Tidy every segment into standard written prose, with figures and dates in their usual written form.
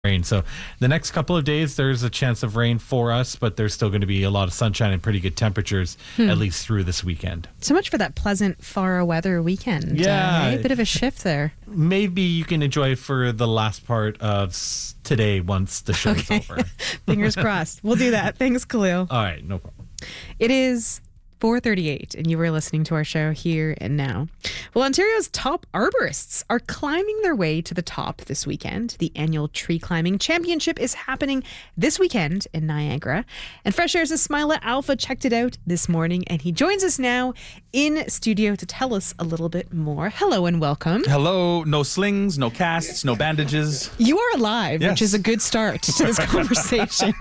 rain. So the next couple of days, there's a chance of rain for us, but there's still going to be a lot of sunshine and pretty good temperatures, at least through this weekend. So much for that pleasant, far weather weekend. Yeah. A bit of a shift there. Maybe you can enjoy for the last part of today once the show is over. Fingers crossed. We'll do that. Thanks, Khalil. All right, no problem. It is 4:38, and you were listening to our show Here and Now. Well, Ontario's top arborists are climbing their way to the top this weekend. The annual Tree Climbing Championship is happening this weekend in Niagara. And Fresh Air's Ismaila Alpha checked it out this morning, and he joins us now in studio to tell us a little bit more. Hello and welcome. Hello. No slings, no casts, no bandages. You are alive, Yes. which is a good start to this conversation.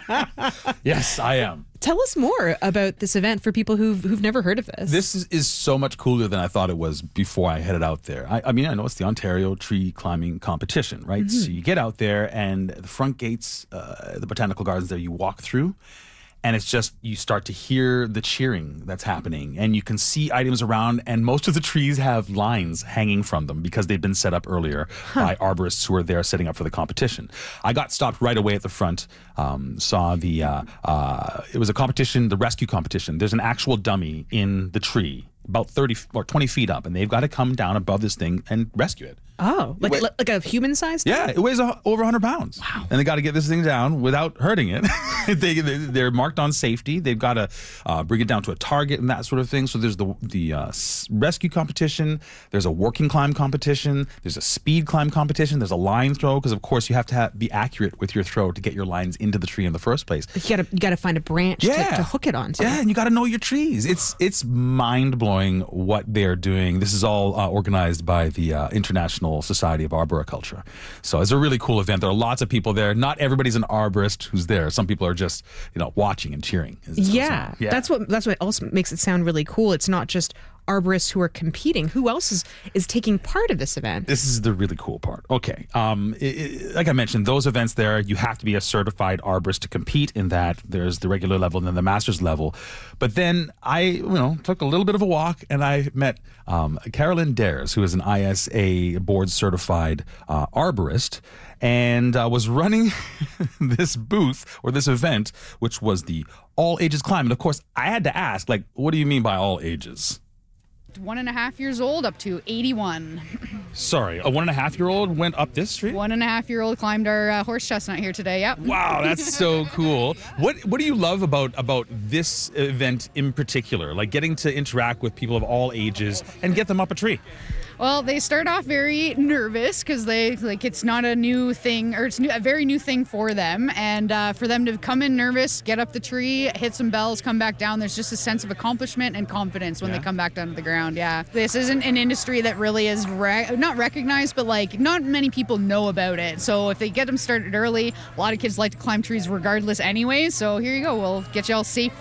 Yes, I am. Tell us more about this event for people who've never heard of this. This is so much cooler than I thought it was before I headed out there. I mean, I know it's the Ontario Tree Climbing Competition, right? So you get out there and the front gates, the botanical gardens there, you walk through. And it's just, you start to hear the cheering that's happening and you can see items around, and most of the trees have lines hanging from them because they've been set up earlier by arborists who are there setting up for the competition. I got stopped right away at the front, saw it was a competition, the rescue competition. There's an actual dummy in the tree about 30 or 20 feet up, and they've got to come down above this thing and rescue it. Oh, like a human-sized? Yeah, it weighs over 100 pounds. Wow. And they got to get this thing down without hurting it. They're marked on safety. They've got to bring it down to a target and that sort of thing. So there's the rescue competition. There's a working climb competition. There's a speed climb competition. There's a line throw, because of course you have to be accurate with your throw to get your lines into the tree in the first place. You got to find a branch to hook it onto. Yeah, and you got to know your trees. It's mind-blowing what they're doing. This is all organized by the International Society of Arboriculture. So it's a really cool event. There are lots of people there. Not everybody's an arborist who's there. Some people are just, watching and cheering. Yeah. That's what also makes it sound really cool. It's not just arborists who are competing. Who else is taking part of this event? This is the really cool part. Okay. Like I mentioned, those events there, you have to be a certified arborist to compete in that. There's the regular level and then the master's level. But then I, took a little bit of a walk and I met Carolyn Dares, who is an ISA board certified arborist, and was running this booth or this event, which was the all ages climb. And of course, I had to ask, what do you mean by all ages? 1.5 years old up to 81. Sorry, a 1.5-year-old went up this street? 1.5-year-old climbed our horse chestnut here today, yep. Wow, that's so cool. What do you love about this event in particular? Like getting to interact with people of all ages and get them up a tree? Well, they start off very nervous because it's not a new thing, or it's a very new thing for them. And for them to come in nervous, get up the tree, hit some bells, come back down, there's just a sense of accomplishment and confidence when they come back down to the ground. Yeah, this isn't an industry that really is not recognized, but not many people know about it. So if they get them started early, a lot of kids like to climb trees regardless anyway. So here you go, we'll get you all safe,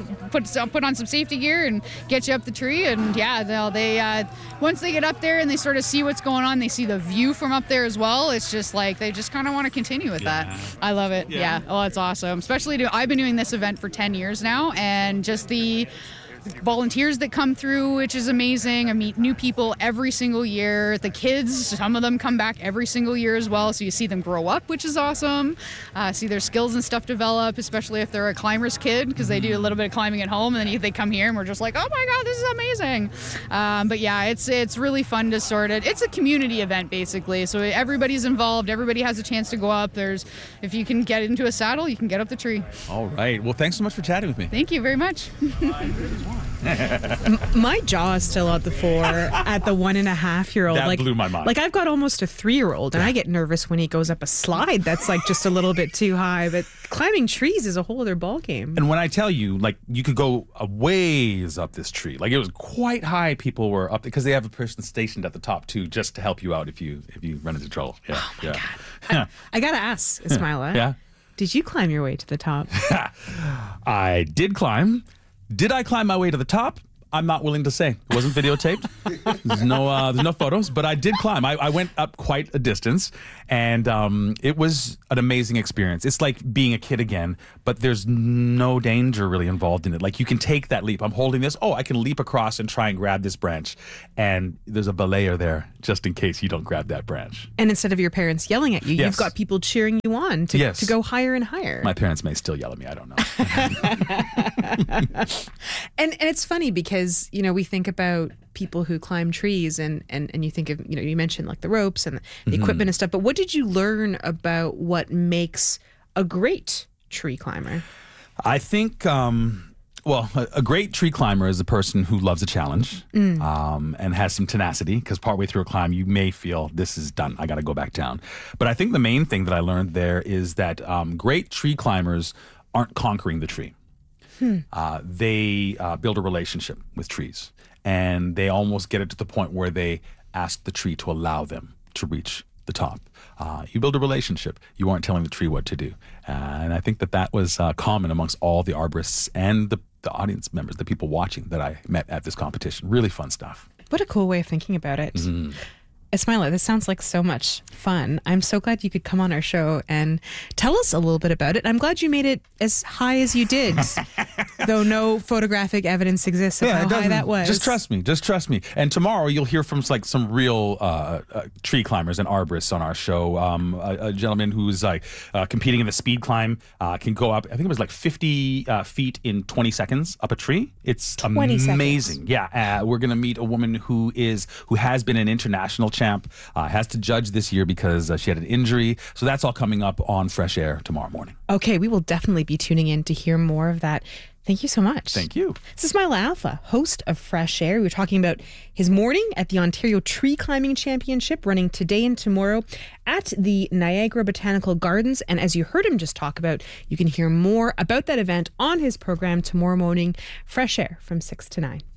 put on some safety gear and get you up the tree. And yeah, they once they get up there and they sort of see what's going on, they see the view from up there as well. It's just they just kind of want to continue with that. I love it. Yeah. Oh, it's awesome. Especially I've been doing this event for 10 years now, and just the volunteers that come through, which is amazing. I meet new people every single year. The kids, some of them come back every single year as well, so you see them grow up, which is awesome. See their skills and stuff develop, especially if they're a climber's kid, because they do a little bit of climbing at home, and then they come here and we're just like, oh my god, this is amazing. But yeah, it's really fun to it's a community event basically, so everybody's involved, everybody has a chance to go up. If you can get into a saddle, you can get up the tree. All right, well, thanks so much for chatting with me. Thank you very much. My jaw is still out the floor at the 1.5-year-old. That blew my mind. I've got almost a 3-year-old, and I get nervous when he goes up a slide that's just a little bit too high. But climbing trees is a whole other ballgame. And when I tell you, you could go a ways up this tree. It was quite high. People were up because they have a person stationed at the top too, just to help you out if you run into trouble. Yeah. Oh my god! I gotta ask, Ismaila. Yeah. Did you climb your way to the top? I did climb. Did I climb my way to the top? I'm not willing to say. It wasn't videotaped. There's no photos, but I did climb. I went up quite a distance, and it was an amazing experience. It's like being a kid again, but there's no danger really involved in it. Like, you can take that leap. I'm holding this. Oh, I can leap across and try and grab this branch, and there's a belayer there just in case you don't grab that branch. And instead of your parents yelling at you, Yes. you've got people cheering you on to go higher and higher. My parents may still yell at me. I don't know. And it's funny because, we think about people who climb trees and you think of, you mentioned like the ropes and the equipment and stuff, but what did you learn about what makes a great tree climber? I think, a great tree climber is a person who loves a challenge and has some tenacity, because partway through a climb, you may feel this is done. I got to go back down. But I think the main thing that I learned there is that great tree climbers aren't conquering the tree. They build a relationship with trees, and they almost get it to the point where they ask the tree to allow them to reach the top. You build a relationship. You aren't telling the tree what to do. And I think that was common amongst all the arborists and the audience members, the people watching that I met at this competition. Really fun stuff. What a cool way of thinking about it. Ismaila, this sounds like so much fun. I'm so glad you could come on our show and tell us a little bit about it. I'm glad you made it as high as you did, though no photographic evidence exists of how high that was. Just trust me. And tomorrow you'll hear from some real tree climbers and arborists on our show. A gentleman who's competing in the speed climb can go up, I think it was 50 feet in 20 seconds up a tree. It's 20 amazing. seconds. Yeah, we're going to meet a woman who has been an international champ, has to judge this year because she had an injury. So that's all coming up on Fresh Air tomorrow morning. Okay, we will definitely be tuning in to hear more of that. Thank you so much. Thank you. This is Ismaila Alfa, host of Fresh Air. We were talking about his morning at the Ontario Tree Climbing Championship, running today and tomorrow at the Niagara Botanical Gardens. And as you heard him just talk about, you can hear more about that event on his program tomorrow morning, Fresh Air from 6 to 9.